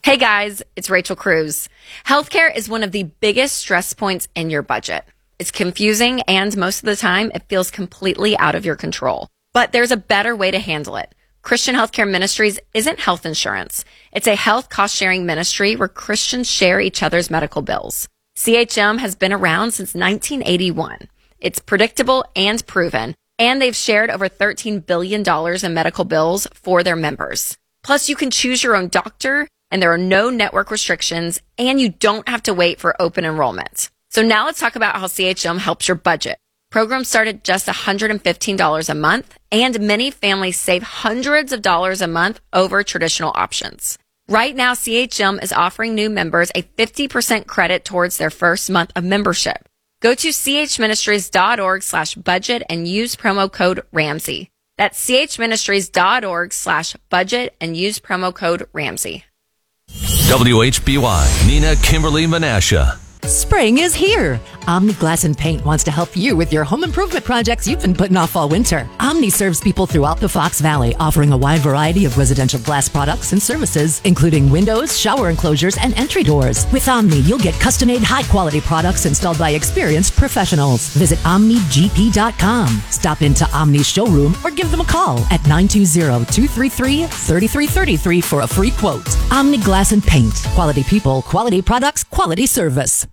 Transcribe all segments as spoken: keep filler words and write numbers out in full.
Hey guys, it's Rachel Cruz. Healthcare is one of the biggest stress points in your budget. It's confusing and most of the time it feels completely out of your control. But there's a better way to handle it. Christian Healthcare Ministries isn't health insurance. It's a health cost-sharing ministry where Christians share each other's medical bills. C H M has been around since nineteen eighty-one. It's predictable and proven, and they've shared over thirteen billion dollars in medical bills for their members. Plus, you can choose your own doctor, and there are no network restrictions, and you don't have to wait for open enrollment. So now let's talk about how C H M helps your budget. Programs start at just one hundred fifteen dollars a month, and many families save hundreds of dollars a month over traditional options. Right now, C H M is offering new members a fifty percent credit towards their first month of membership. Go to chministries.org slash budget and use promo code Ramsey. That's chministries.org slash budget and use promo code Ramsey. W H B Y, Nina Kimberly Menasha. Spring is here. Omni Glass and Paint wants to help you with your home improvement projects you've been putting off all winter. Omni serves people throughout the Fox Valley, offering a wide variety of residential glass products and services, including windows, shower enclosures, and entry doors. With Omni, you'll get custom-made, high-quality products installed by experienced professionals. Visit omni g p dot com. Stop into Omni's showroom or give them a call at nine two zero, two three three, three three three three for a free quote. Omni Glass and Paint. Quality people, quality products, quality service.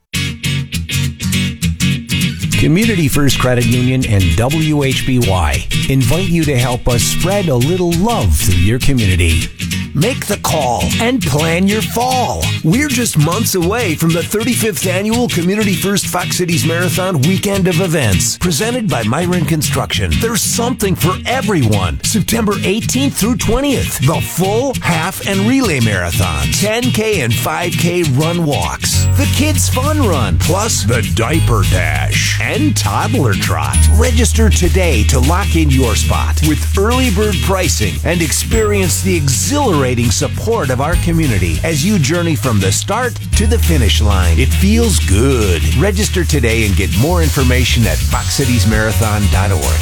Community First Credit Union and W H B Y invite you to help us spread a little love through your community. Make the call and plan your fall. We're just months away from the thirty-fifth Annual Community First Fox Cities Marathon Weekend of Events, presented by Myron Construction. There's something for everyone. September eighteenth through twentieth, the full, half, and relay marathon, ten K and five K run walks, the Kids Fun Run, plus the Diaper Dash and Toddler Trot. Register today to lock in your spot with early bird pricing and experience the exhilarating support of our community as you journey from the start to the finish line. It feels good. Register today and get more information at fox cities marathon dot org.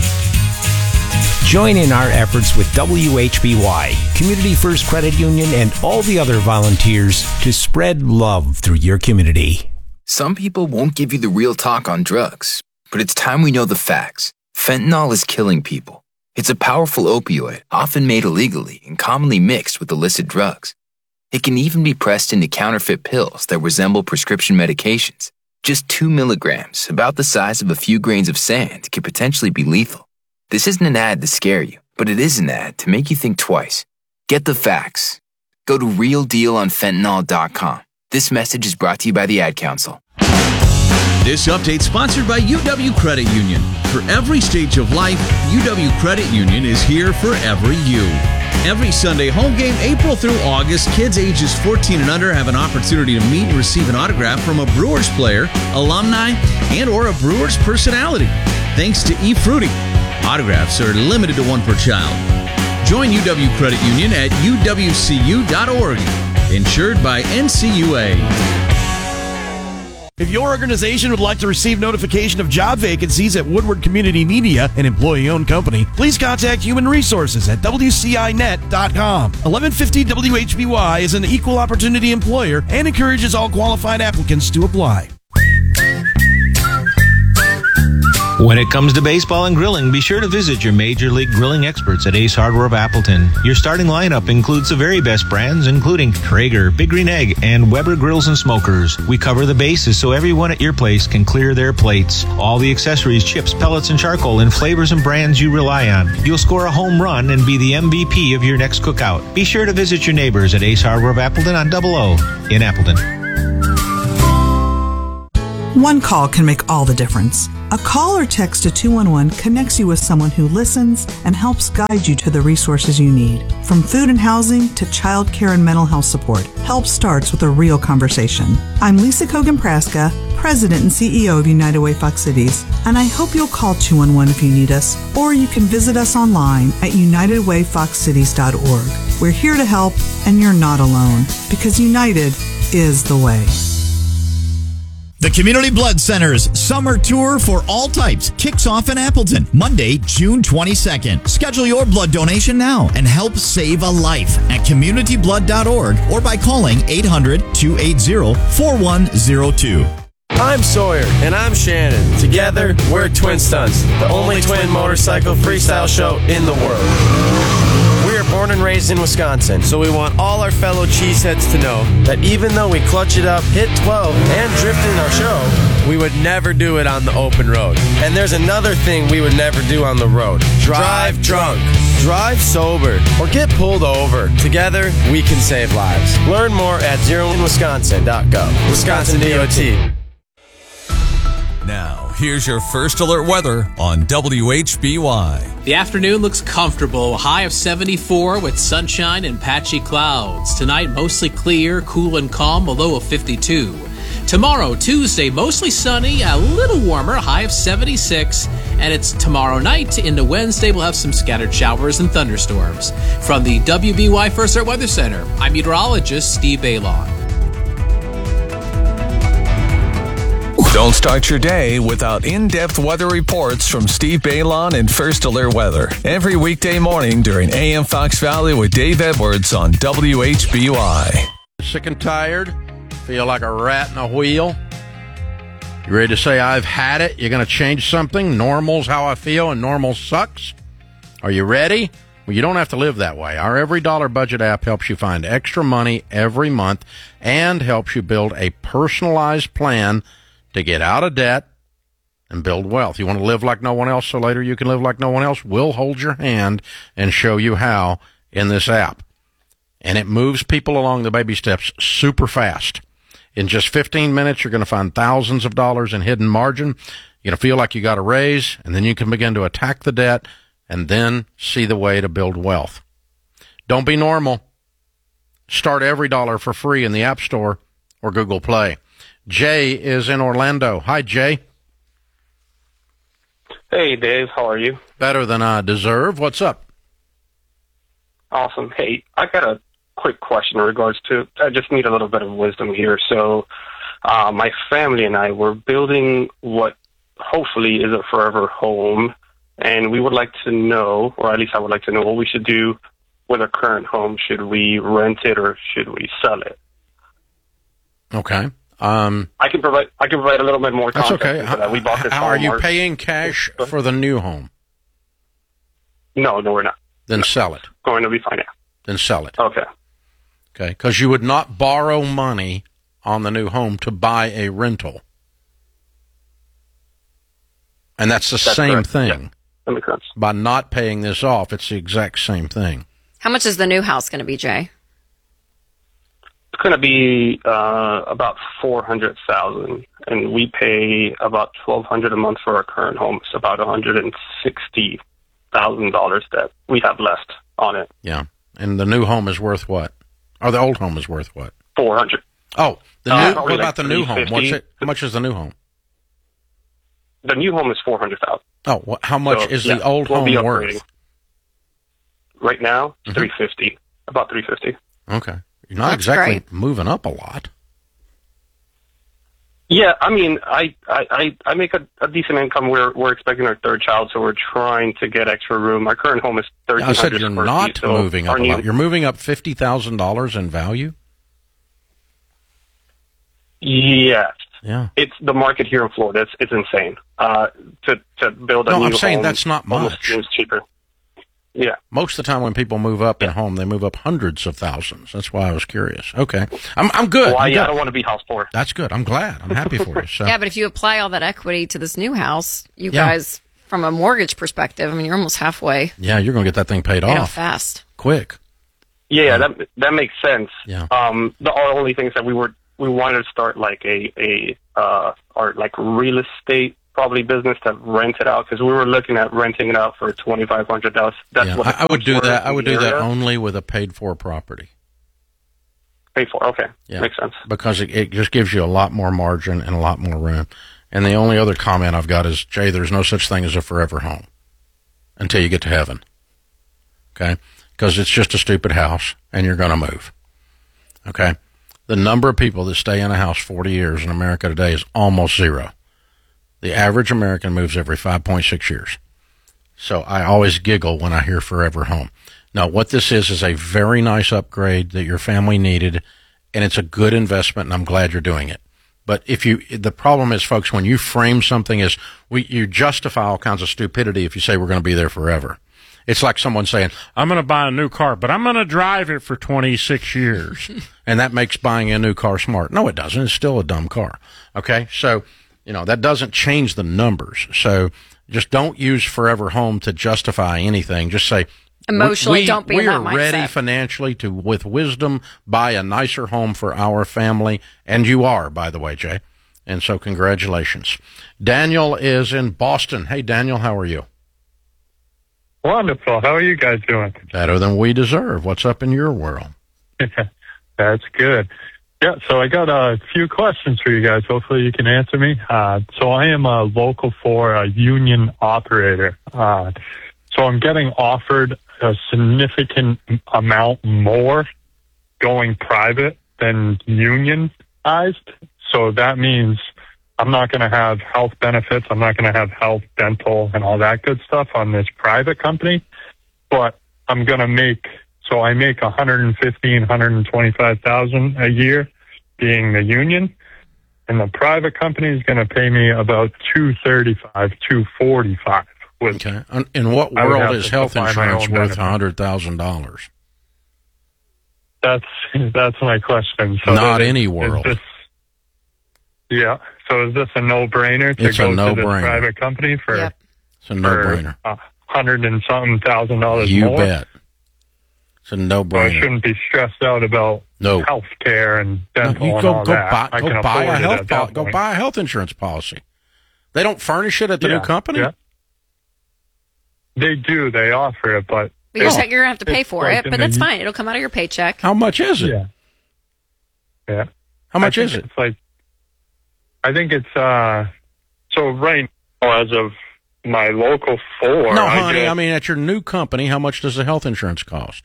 Join in our efforts with W H B Y, Community First Credit Union, and all the other volunteers to spread love through your community. Some people won't give you the real talk on drugs, but it's time we know the facts. Fentanyl is killing people. It's a powerful opioid, often made illegally and commonly mixed with illicit drugs. It can even be pressed into counterfeit pills that resemble prescription medications. Just two milligrams, about the size of a few grains of sand, can potentially be lethal. This isn't an ad to scare you, but it is an ad to make you think twice. Get the facts. Go to real deal on fentanyl dot com. This message is brought to you by the Ad Council. This update sponsored by U W Credit Union. For every stage of life, U W Credit Union is here for every you. Every Sunday home game, April through August, kids ages fourteen and under have an opportunity to meet and receive an autograph from a Brewers player, alumni, and or a Brewers personality. Thanks to eFruity. Autographs are limited to one per child. Join U W Credit Union at u w c u dot org. Insured by N C U A. If your organization would like to receive notification of job vacancies at Woodward Community Media, an employee-owned company, please contact Human Resources at w c i net dot com. eleven fifty W H B Y is an equal opportunity employer and encourages all qualified applicants to apply. When it comes to baseball and grilling, be sure to visit your Major League Grilling experts at Ace Hardware of Appleton. Your starting lineup includes the very best brands, including Traeger, Big Green Egg, and Weber Grills and Smokers. We cover the bases so everyone at your place can clear their plates. All the accessories, chips, pellets, and charcoal in flavors and brands you rely on. You'll score a home run and be the M V P of your next cookout. Be sure to visit your neighbors at Ace Hardware of Appleton on Double O in Appleton. One call can make all the difference. A call or text to two one one connects you with someone who listens and helps guide you to the resources you need. From food and housing to child care and mental health support, help starts with a real conversation. I'm Lisa Kogan-Praska, President and C E O of United Way Fox Cities, and I hope you'll call two one one if you need us, or you can visit us online at united way fox cities dot org. We're here to help, and you're not alone, because United is the way. The Community Blood Center's Summer Tour for All Types kicks off in Appleton Monday, June twenty-second. Schedule your blood donation now and help save a life at community blood dot org or by calling eight hundred, two eight zero, four one zero two. I'm Sawyer, and I'm Shannon. Together, we're Twin Stunts, the only twin motorcycle freestyle show in the world. We are born and raised in Wisconsin, so we want all our fellow cheeseheads to know that even though we clutch it up, hit twelve, and drift in our show, we would never do it on the open road. And there's another thing we would never do on the road. Drive drunk. Drive sober. Or get pulled over. Together, we can save lives. Learn more at zero in wisconsin dot gov. Wisconsin D O T. Now, here's your first alert weather on W H B Y. The afternoon looks comfortable. A high of seventy-four with sunshine and patchy clouds. Tonight, mostly clear, cool and calm, a low of fifty-two. Tomorrow, Tuesday, mostly sunny, a little warmer, a high of seventy-six. And it's tomorrow night into Wednesday, we'll have some scattered showers and thunderstorms. From the W B Y First Alert Weather Center, I'm meteorologist Steve Baylon. Don't start your day without in-depth weather reports from Steve Baylon and First Alert Weather. Every weekday morning during A M Fox Valley with Dave Edwards on W H B Y. Sick and tired? Feel like a rat in a wheel? You ready to say, I've had it? You're going to change something? Normal's how I feel and normal sucks? Are you ready? Well, you don't have to live that way. Our Every Dollar Budget app helps you find extra money every month and helps you build a personalized plan to get out of debt and build wealth. You want to live like no one else so later you can live like no one else? We'll hold your hand and show you how in this app. And it moves people along the baby steps super fast. In just fifteen minutes, you're going to find thousands of dollars in hidden margin. You're going to feel like you got a raise, and then you can begin to attack the debt and then see the way to build wealth. Don't be normal. Start Every Dollar for free in the App Store or Google Play. Jay is in Orlando. Hi, Jay. Hey, Dave. How are you? Better than I deserve. What's up? Awesome. Hey, I got a quick question in regards to, I just need a little bit of wisdom here. So uh, my family and I were building what hopefully is a forever home, and we would like to know, or at least I would like to know, what we should do with our current home. Should we rent it or should we sell it? Okay. Um, I can provide. I can provide a little bit more context. That's okay. How, that. We bought this how home are you March. paying cash for the new home? No, no, we're not. Then no. sell it. Going to be financed. Then sell it. Okay. Okay, because you would not borrow money on the new home to buy a rental, and that's the that's same correct. thing. Yeah. That makes sense. By not paying this off, it's the exact same thing. How much is the new house going to be, Jay? It's going to be uh, about four hundred thousand, and we pay about twelve hundred a month for our current home. It's about one hundred and sixty thousand dollars that we have left on it. Yeah, and the new home is worth what? Or the old home is worth what? Four hundred. Oh, the Uh, new. probably What about like the new home? three fifty. What's it? How much is the new home? The new home is four hundred thousand. Oh, what, how much So, is yeah, the old we'll be home upgrading. worth? Right now, Mhm. three fifty. About three fifty. Okay, you're not That's exactly great. moving up a lot. Yeah, I mean, I I, I, I make a, a decent income. We're we're expecting our third child, so we're trying to get extra room. Our current home is thirteen I hundred said you're square not feet, so moving up our a new- lot. You're moving up fifty thousand dollars in value. Yes. Yeah. It's the market here in Florida. It's it's insane. Uh, to to build a No, new I'm saying home that's not almost much. seems cheaper. Yeah. Most of the time when people move up in home, they move up hundreds of thousands. That's why I was curious. Okay. I'm I'm good. Well, I'm yeah, good. I don't want to be house poor. That's good. I'm glad. I'm happy for you. So Yeah, but if you apply all that equity to this new house, you Yeah. guys, from a mortgage perspective, I mean, you're almost halfway. yeah, you're going to get that thing paid You know, off fast. quick. Yeah, that that makes sense. Yeah. Um, the only thing is that we were we wanted to start like a a uh or like real estate probably business to rent it out, because we were looking at renting it out for twenty five hundred dollars. That's Yeah, what I, I would do it's worth that. I in would the do that area. only with a paid for property. Pay for okay, Yeah. makes sense. Because it, it just gives you a lot more margin and a lot more room. And the only other comment I've got is, Jay, there's no such thing as a forever home until you get to heaven. Okay? Because it's just a stupid house and you're going to move. Okay? The number of people that stay in a house forty years in America today is almost zero. The average American moves every five point six years. So I always giggle when I hear Forever Home. Now, what this is is a very nice upgrade that your family needed, and it's a good investment, and I'm glad you're doing it. But if you, the problem is, folks, when you frame something as, we, you justify all kinds of stupidity if you say we're going to be there forever. It's like someone saying, I'm going to buy a new car, but I'm going to drive it for twenty-six years. And that makes buying a new car smart. No, it doesn't. It's still a dumb car. Okay? So, you know, that doesn't change the numbers. So just don't use Forever Home to justify anything. Just say, emotionally, we, don't be we in that are ready mindset. financially to, with wisdom, buy a nicer home for our family. And you are, by the way, Jay. And so congratulations. Daniel is in Boston. Hey, Daniel, how are you? Wonderful. How are you guys doing? Better than we deserve. What's up in your world? That's good. Yeah, so I got a few questions for you guys. Hopefully you can answer me. Uh, so I am a local four a union operator. Uh, so I'm getting offered a significant amount more going private than unionized. So that means I'm not going to have health benefits. I'm not going to have health, dental, and all that good stuff on this private company. But I'm going to make, so I make one hundred fifteen thousand dollars, one hundred twenty-five thousand dollars a year being the union. And the private company is going to pay me about two thirty-five, two forty-five. Okay. In what world is health insurance worth one hundred thousand dollars? That's, that's my question. So Not is, any world. Is this, yeah. So is this a no-brainer to It's a go to no-brainer. this private company for, Yep. It's a no-brainer. a hundred and something thousand dollars You more? bet. It's a So I no-brainer. shouldn't be stressed out about No. health care and dental You and go, all go that. buy, I go can buy a afford it health at pol- that go point. buy a health insurance policy. They don't furnish it at the Yeah, new company. yeah. They do. They offer it, but But you're, it's- you're going to have to pay it's for like it, in but the- that's fine. It'll come out of your paycheck. How much is it? Yeah. Yeah. How much I is think it? It's like, I think it's, uh, so right now, as of my local four, No, I honey. get, I mean, at your new company, how much does the health insurance cost?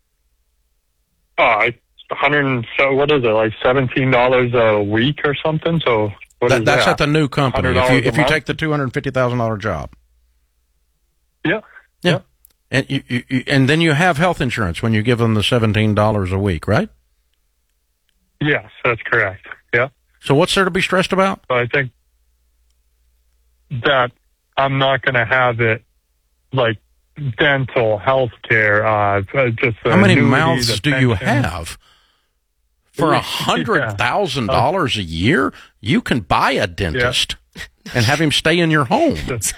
oh, I, one hundred, and so what is it, like seventeen dollars a week or something? So what That, is that's that? at the new company. If you one hundred dollars a if you month? take the two hundred fifty thousand dollar job, Yeah. yeah, and you, you, you and then you have health insurance when you give them the seventeen dollars a week, right? Yes, that's correct. Yeah. So what's there to be stressed about? So I think that I'm not going to have it like dental, health care, uh, just the How many annuity, mouths the do you pension. have? For a Yeah. hundred thousand dollars a year, you can buy a dentist and have him stay in your home.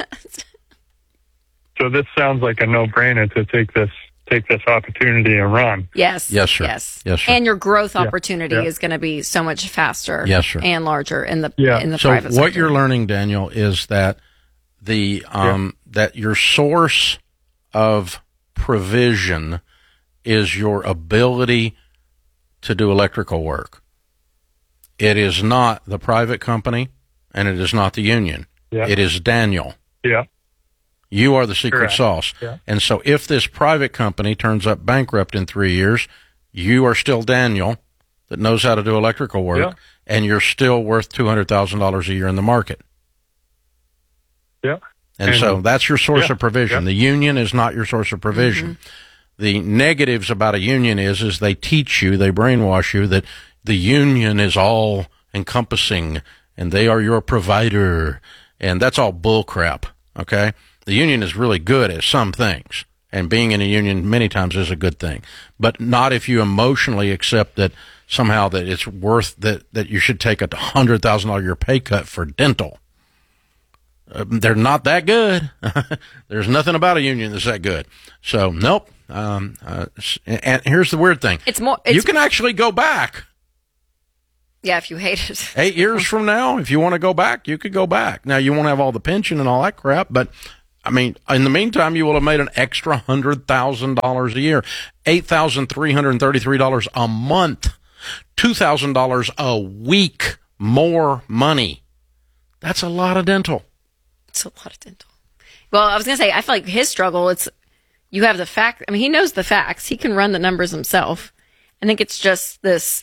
So this sounds like a no-brainer to take this take this opportunity and run. Yes. Yes, sir. Yes. Yes, sir. And your growth Yeah. opportunity Yeah. is going to be so much faster. Yes, sir. And larger in the Yeah. in the So private what sector. you're learning, Daniel, is that the um, that your source of provision is your ability to do electrical work. It is not the private company, and it is not the union. Yeah. It is Daniel. Yeah. You are the secret Correct. sauce. Yeah. And so if this private company turns up bankrupt in three years, you are still Daniel that knows how to do electrical work, Yeah. and you're still worth two hundred thousand dollars a year in the market. Yeah. And, And- so that's your source yeah, of provision. yeah. The union is not your source of provision. The negatives about a union is is they teach you, they brainwash you that the union is all encompassing and they are your provider, and that's all bull crap. Okay, the union is really good at some things, and being in a union many times is a good thing, but not if you emotionally accept that somehow that it's worth that that you should take a hundred thousand dollar year pay cut for dental. Uh, they're not that good. There's nothing about a union that's that good. So nope. Um, uh, s- and here's the weird thing: It's more. It's, you can actually go back yeah, if you hate it. eight years from now. If you want to go back, you could go back. Now you won't have all the pension and all that crap, but I mean, in the meantime, you will have made an extra hundred thousand dollars a year, eight thousand three hundred thirty-three dollars a month, two thousand dollars a week more money. That's a lot of dental. It's a lot of dental. Well, I was going to say, I feel like his struggle, it's, you have the fact, I mean, he knows the facts. He can run the numbers himself. I think it's just this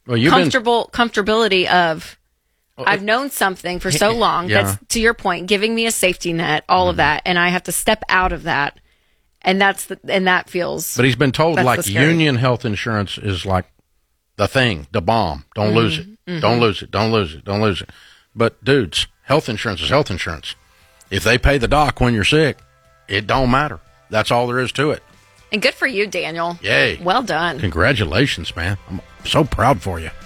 Well, you've comfortable comfortability of I've known something for so long. Yeah. That's, to your point, giving me a safety net, all mm. of that, and I have to step out of that, and that's the, and that feels. But he's been told that's like union health insurance is like the thing, the bomb. Don't mm-hmm. lose it. Mm-hmm. Don't lose it. Don't lose it. Don't lose it. But dudes, health insurance is health insurance. If they pay the doc when you're sick, it don't matter. That's all there is to it. And good for you, Daniel. Yay. Well done. Congratulations, man. I'm so proud for you.